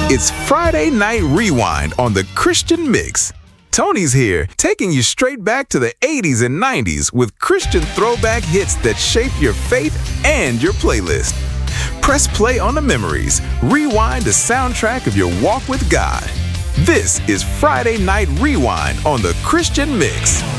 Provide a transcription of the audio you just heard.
It's Friday Night Rewind on the Christian Mix. Tony's here, taking you straight back to the 80s and 90s with Christian throwback hits that shape your faith and your playlist. Press play on the memories. Rewind the soundtrack of your walk with God. This is Friday Night Rewind on the Christian Mix.